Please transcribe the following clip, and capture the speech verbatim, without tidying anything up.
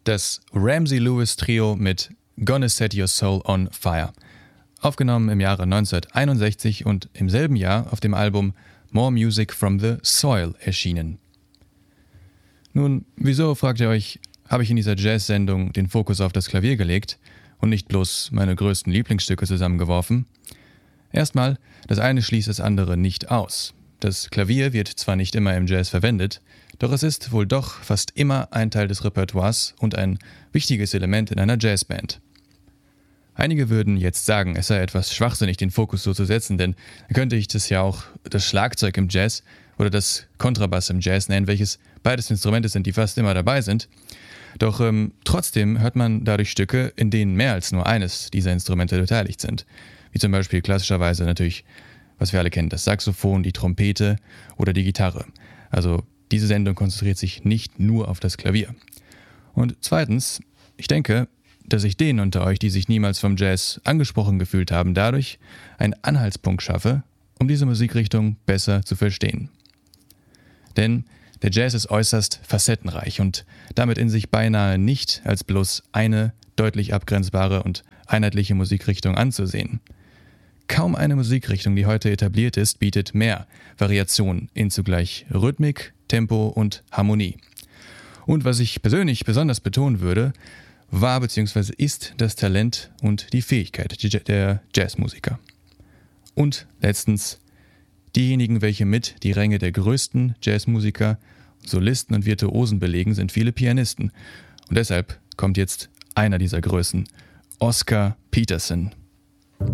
das Ramsey Lewis Trio mit Gonna Set Your Soul on Fire. Aufgenommen im Jahre neunzehnhunderteinundsechzig und im selben Jahr auf dem Album More Music from the Soil erschienen. Nun, wieso, fragt ihr euch, habe ich in dieser Jazz-Sendung den Fokus auf das Klavier gelegt und nicht bloß meine größten Lieblingsstücke zusammengeworfen? Erstmal, das eine schließt das andere nicht aus. Das Klavier wird zwar nicht immer im Jazz verwendet, doch es ist wohl doch fast immer ein Teil des Repertoires und ein wichtiges Element in einer Jazzband. Einige würden jetzt sagen, es sei etwas schwachsinnig, den Fokus so zu setzen, denn dann könnte ich das ja auch das Schlagzeug im Jazz oder das Kontrabass im Jazz nennen, welches beides Instrumente sind, die fast immer dabei sind. Doch ähm, trotzdem hört man dadurch Stücke, in denen mehr als nur eines dieser Instrumente beteiligt sind. Wie zum Beispiel klassischerweise natürlich, was wir alle kennen, das Saxophon, die Trompete oder die Gitarre. Also diese Sendung konzentriert sich nicht nur auf das Klavier. Und zweitens, ich denke, dass ich denen unter euch, die sich niemals vom Jazz angesprochen gefühlt haben, dadurch einen Anhaltspunkt schaffe, um diese Musikrichtung besser zu verstehen. Denn der Jazz ist äußerst facettenreich und damit in sich beinahe nicht als bloß eine deutlich abgrenzbare und einheitliche Musikrichtung anzusehen. Kaum eine Musikrichtung, die heute etabliert ist, bietet mehr Variation in zugleich Rhythmik, Tempo und Harmonie. Und was ich persönlich besonders betonen würde, war bzw. ist das Talent und die Fähigkeit der Jazzmusiker. Und letztens, diejenigen, welche mit die Ränge der größten Jazzmusiker, Solisten und Virtuosen belegen, sind viele Pianisten. Und deshalb kommt jetzt einer dieser Größen, Oscar Peterson.